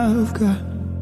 I've got.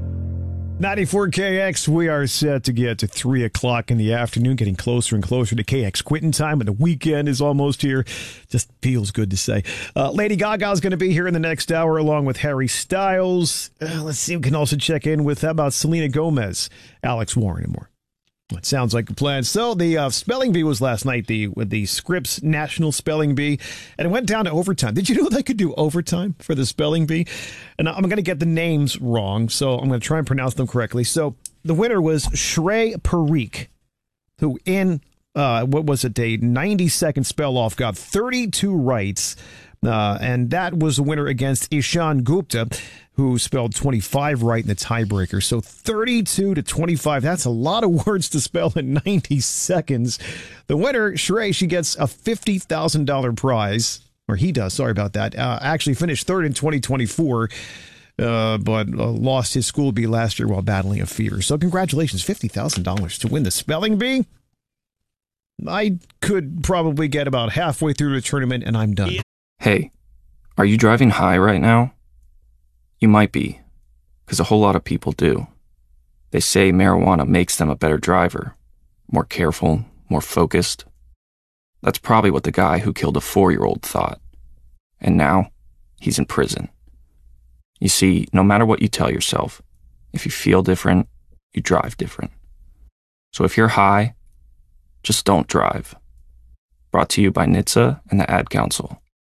94KX, we are set to get to 3 o'clock in the afternoon, getting closer and closer to KX quitting time, and the weekend is almost here. Just feels good to say. Lady Gaga is going to be here in the next hour, along with Harry Styles. Let's see, we can also check in with, how about Selena Gomez, Alex Warren, and more. It sounds like a plan. So the spelling bee was last night, with the Scripps National Spelling Bee, and it went down to overtime. Did you know they could do overtime for the spelling bee? And I'm going to get the names wrong, so I'm going to try and pronounce them correctly. So the winner was Shrey Parikh, who in, a 90-second spell off got 32 rights. And that was the winner against Ishan Gupta, who spelled 25 right in the tiebreaker. So 32 to 25, that's a lot of words to spell in 90 seconds. The winner, Shrey, she gets a $50,000 prize, or he does, sorry about that. Actually finished third in 2024, but lost his school bee last year while battling a fever. So congratulations, $50,000 to win the spelling bee. I could probably get about halfway through the tournament and I'm done. Hey, are you driving high right now? You might be, because a whole lot of people do. They say marijuana makes them a better driver, more careful, more focused. That's probably what the guy who killed a 4-year-old thought. And now, he's in prison. You see, no matter what you tell yourself, if you feel different, you drive different. So if you're high, just don't drive. Brought to you by NHTSA and the Ad Council.